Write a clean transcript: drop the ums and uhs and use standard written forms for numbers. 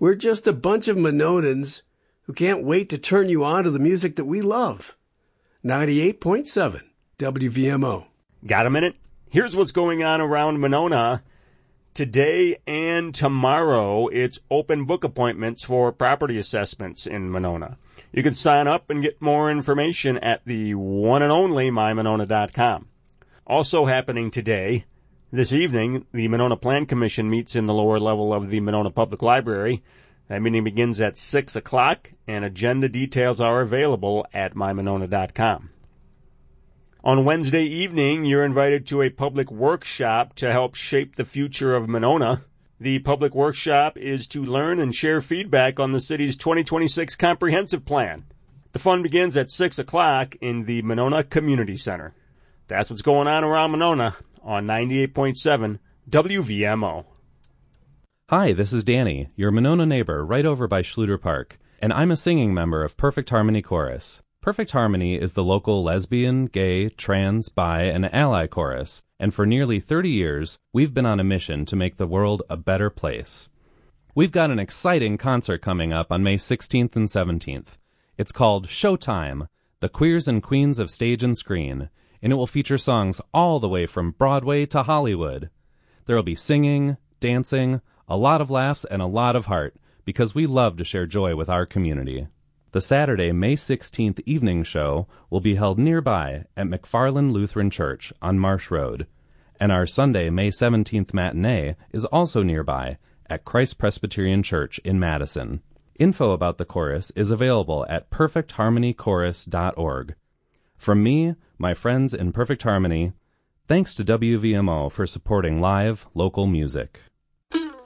We're just a bunch of Mononans who can't wait to turn you on to the music that we love. 98.7 WVMO. Got a minute? Here's what's going on around Monona. Today and tomorrow, it's open book appointments for property assessments in Monona. You can sign up and get more information at the one and only mymonona.com. Also happening today, this evening, the Monona Plan Commission meets in the lower level of the Monona Public Library. That meeting begins at 6 o'clock, and agenda details are available at mymonona.com. On Wednesday evening, you're invited to a public workshop to help shape the future of Monona. The public workshop is to learn and share feedback on the city's 2026 comprehensive plan. The fun begins at 6 o'clock in the Monona Community Center. That's what's going on around Monona on 98.7 WVMO. Hi, this is Danny, your Monona neighbor right over by Schluter Park, and I'm a singing member of Perfect Harmony Chorus. Perfect Harmony is the local lesbian, gay, trans, bi, and ally chorus, and for nearly 30 years, we've been on a mission to make the world a better place. We've got an exciting concert coming up on May 16th and 17th. It's called Showtime, the Queers and Queens of Stage and Screen, and it will feature songs all the way from Broadway to Hollywood. There will be singing, dancing, a lot of laughs, and a lot of heart, because we love to share joy with our community. The Saturday, May 16th evening show will be held nearby at McFarland Lutheran Church on Marsh Road, and our Sunday, May 17th matinee is also nearby at Christ Presbyterian Church in Madison. Info about the chorus is available at perfectharmonychorus.org. From me, my friends in Perfect Harmony, thanks to WVMO for supporting live, local music.